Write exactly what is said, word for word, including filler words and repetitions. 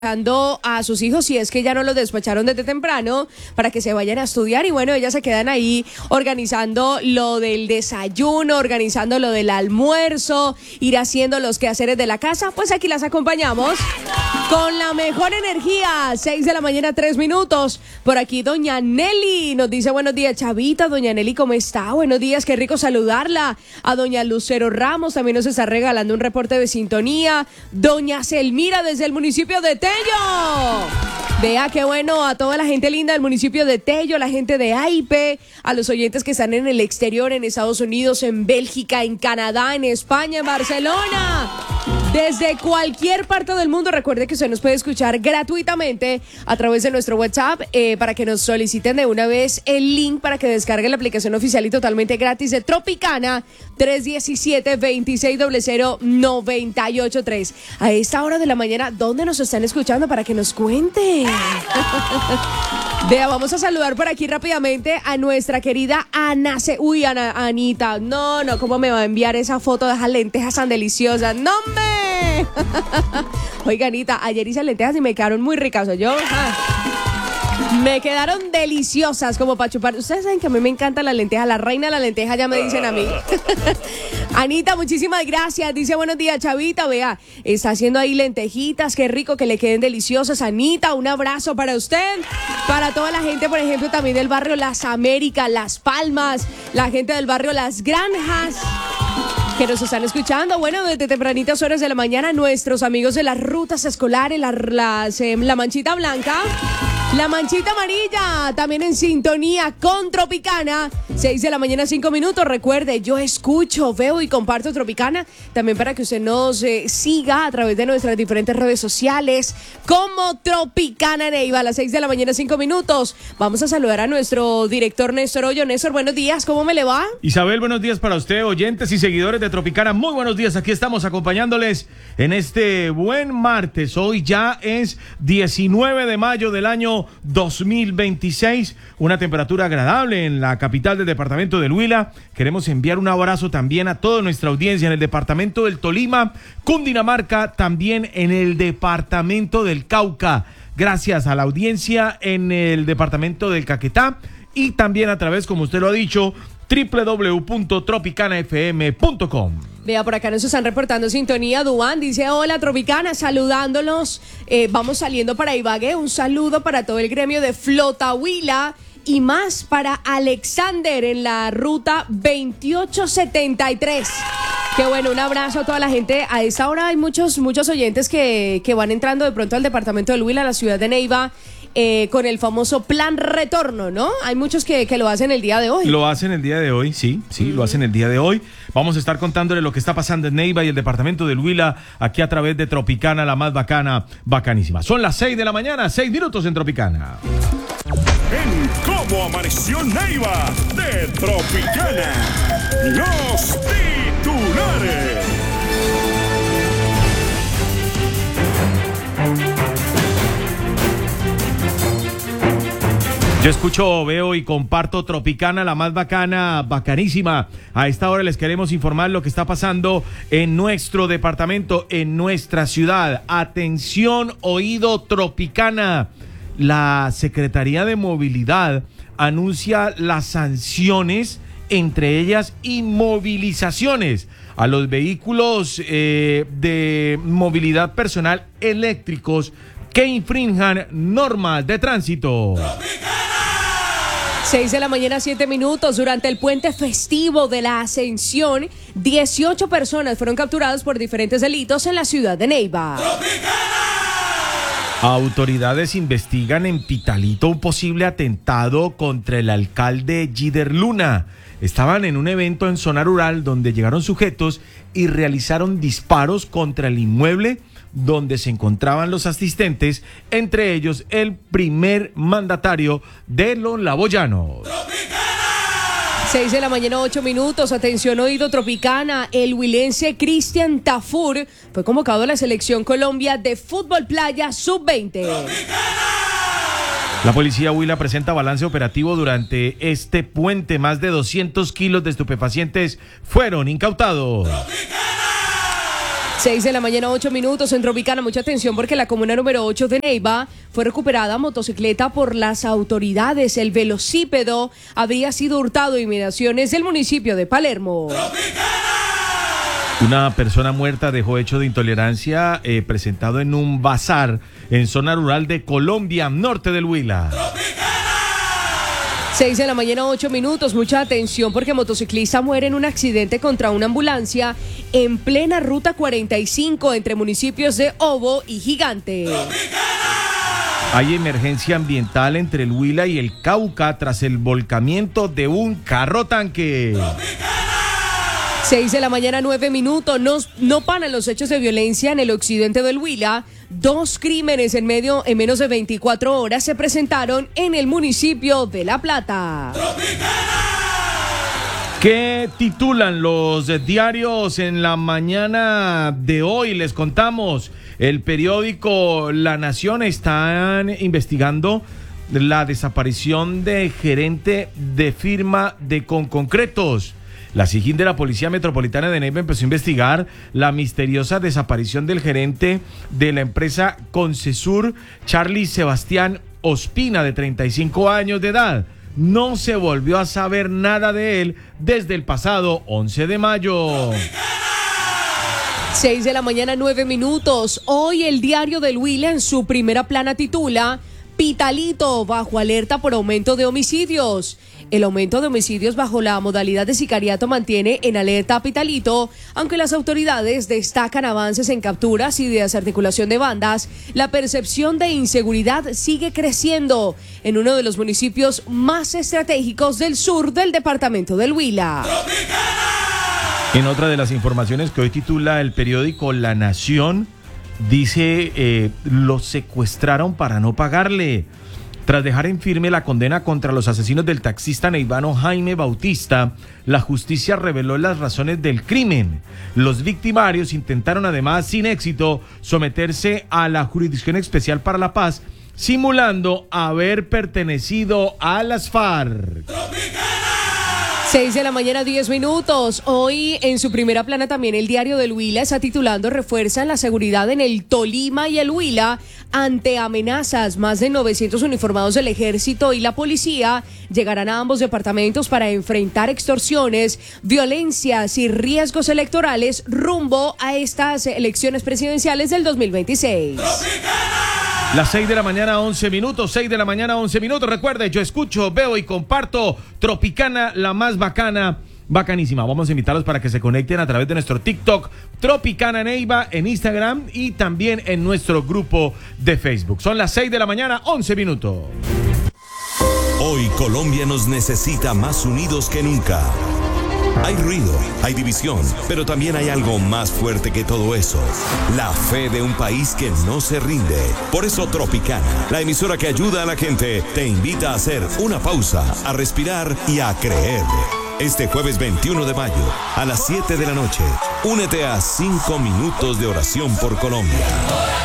dando a sus hijos, si es que ya no los despacharon desde temprano, para que se vayan a estudiar, y bueno, ellas se quedan ahí organizando lo del desayuno, organizando lo del almuerzo, ir haciendo los quehaceres de la casa. Pues aquí las acompañamos con la mejor energía. Seis de la mañana, tres minutos. Por aquí doña Nelly nos dice buenos días, Chavita. Doña Nelly, ¿cómo está? Buenos días, qué rico saludarla. A doña Lucero Ramos también nos está regalando un reporte de sintonía. Doña Selmira desde el municipio de Tello. Vea qué bueno, a toda la gente linda del municipio de Tello, la gente de Aipe, a los oyentes que están en el exterior, en Estados Unidos, en Bélgica, en Canadá, en España, en Barcelona. Desde cualquier parte del mundo, recuerde que usted nos puede escuchar gratuitamente a través de nuestro WhatsApp, eh, para que nos soliciten de una vez el link para que descargue la aplicación oficial y totalmente gratis de Tropicana, tres uno siete, dos seis cero cero, nueve ocho tres. A esta hora de la mañana, ¿dónde nos están escuchando? Para que nos cuenten. Vea, vamos a saludar por aquí rápidamente a nuestra querida Ana. Ce- Uy, Ana, Anita, no, no, ¿cómo me va a enviar esa foto de esas lentejas tan deliciosas? ¡No, hombre! Oiga, Anita, ayer hice lentejas y me quedaron muy ricas, ¿o yo? Ah. Me quedaron deliciosas como para chupar. Ustedes saben que a mí me encanta la lenteja, la reina de la lenteja, ya me dicen a mí. Anita, muchísimas gracias. Dice buenos días, Chavita. Vea, está haciendo ahí lentejitas, qué rico, que le queden deliciosas. Anita, un abrazo para usted, para toda la gente, por ejemplo, también del barrio Las Américas, Las Palmas, la gente del barrio Las Granjas, que nos están escuchando. Bueno, desde tempranitas horas de la mañana, nuestros amigos de las rutas escolares, la, las, eh, la Manchita Blanca, la Manchita Amarilla, también en sintonía con Tropicana. Seis de la mañana, cinco minutos. Recuerde, yo escucho, veo y comparto Tropicana, también para que usted nos eh, siga a través de nuestras diferentes redes sociales como Tropicana Neiva. A las seis de la mañana, cinco minutos. Vamos a saludar a nuestro director Néstor Hoyo. Néstor, buenos días, ¿cómo me le va? Isabel, buenos días para usted, oyentes y seguidores de Tropicana. Muy buenos días, aquí estamos acompañándoles en este buen martes. Hoy ya es diecinueve de mayo del año dos mil veintiséis, una temperatura agradable en la capital del departamento del Huila. Queremos enviar un abrazo también a toda nuestra audiencia en el departamento del Tolima, Cundinamarca, también en el departamento del Cauca. Gracias a la audiencia en el departamento del Caquetá y también a través, como usted lo ha dicho, doble u doble u doble u punto tropicana f m punto com. Vea, por acá nos están reportando sintonía. Duan dice, hola Tropicana, saludándolos. Eh, vamos saliendo para Ibagué. Un saludo para todo el gremio de Flota Huila y más para Alexander en la ruta veintiocho setenta y tres. Qué bueno, un abrazo a toda la gente. A esta hora hay muchos, muchos oyentes que, que van entrando de pronto al departamento del Huila, a la ciudad de Neiva, Eh, con el famoso plan retorno, ¿no? Hay muchos que, que lo hacen el día de hoy. Lo hacen el día de hoy, sí, sí, mm. lo hacen el día de hoy. Vamos a estar contándole lo que está pasando en Neiva y el departamento del Huila, aquí a través de Tropicana, la más bacana, bacanísima. Son las seis de la mañana, seis minutos en Tropicana. En Cómo Amaneció Neiva de Tropicana, los titulares. Yo escucho, veo y comparto Tropicana, la más bacana, bacanísima. A esta hora les queremos informar lo que está pasando en nuestro departamento, en nuestra ciudad. Atención, oído Tropicana. La Secretaría de Movilidad anuncia las sanciones, entre ellas inmovilizaciones a los vehículos eh, de movilidad personal eléctricos que infrinjan normas de tránsito. Seis de la mañana, siete minutos. Durante el puente festivo de la Ascensión, dieciocho personas fueron capturadas por diferentes delitos en la ciudad de Neiva. Autoridades investigan en Pitalito un posible atentado contra el alcalde Gider Luna. Estaban en un evento en zona rural donde llegaron sujetos y realizaron disparos contra el inmueble donde se encontraban los asistentes, entre ellos el primer mandatario de los Laboyanos. Seis de la mañana, ocho minutos. Atención, oído Tropicana. El huilense Cristian Tafur fue convocado a la Selección Colombia de Fútbol Playa sub veinte. La policía Huila presenta balance operativo durante este puente. Más de doscientos kilos de estupefacientes fueron incautados. seis de la mañana, ocho minutos en Tropicana. Mucha atención porque la comuna número ocho de Neiva fue recuperada motocicleta por las autoridades. El velocípedo habría sido hurtado en inmediaciones del municipio de Palermo. Una persona muerta dejó hecho de intolerancia eh, presentado en un bazar en zona rural de Colombia, norte del Huila. seis de la mañana, ocho minutos. Mucha atención porque motociclista muere en un accidente contra una ambulancia en plena ruta cuarenta y cinco entre municipios de Obo y Gigante. Hay emergencia ambiental entre el Huila y el Cauca tras el volcamiento de un carro tanque. seis de la mañana, nueve minutos. No, no paran los hechos de violencia en el occidente del Huila. Dos crímenes en medio en menos de veinticuatro horas se presentaron en el municipio de La Plata. ¿Qué titulan los diarios en la mañana de hoy? Les contamos. El periódico La Nación están investigando la desaparición de gerente de firma de Conconcretos. La SIGIN de la Policía Metropolitana de Neiva empezó a investigar la misteriosa desaparición del gerente de la empresa Concesur, Charlie Sebastián Ospina, de treinta y cinco años de edad. No se volvió a saber nada de él desde el pasado once de mayo. seis de la mañana, nueve minutos. Hoy el diario del Huila en su primera plana titula: Pitalito bajo alerta por aumento de homicidios. El aumento de homicidios bajo la modalidad de sicariato mantiene en alerta a Pitalito, aunque las autoridades destacan avances en capturas y desarticulación de bandas. La percepción de inseguridad sigue creciendo en uno de los municipios más estratégicos del sur del departamento del Huila. En otra de las informaciones que hoy titula el periódico La Nación, dice, eh, los secuestraron para no pagarle. Tras dejar en firme la condena contra los asesinos del taxista neivano Jaime Bautista, la justicia reveló las razones del crimen. Los victimarios intentaron además, sin éxito, someterse a la Jurisdicción Especial para la Paz, simulando haber pertenecido a las FARC. seis de la mañana, diez minutos. Hoy en su primera plana también el diario del Huila está titulando: refuerzan la seguridad en el Tolima y el Huila ante amenazas. Más de novecientos uniformados del ejército y la policía llegarán a ambos departamentos para enfrentar extorsiones, violencias y riesgos electorales rumbo a estas elecciones presidenciales del dos mil veintiséis. Las seis de la mañana, once minutos, seis de la mañana, once minutos. Recuerde, yo escucho, veo y comparto Tropicana, la más bacana, bacanísima. Vamos a invitarlos para que se conecten a través de nuestro TikTok, Tropicana Neiva, en Instagram y también en nuestro grupo de Facebook. Son las seis de la mañana, once minutos. Hoy Colombia nos necesita más unidos que nunca. Hay ruido, hay división, pero también hay algo más fuerte que todo eso: la fe de un país que no se rinde. Por eso Tropicana, la emisora que ayuda a la gente, te invita a hacer una pausa, a respirar y a creer. Este jueves veintiuno de mayo, a las siete de la noche, únete a cinco minutos de oración por Colombia.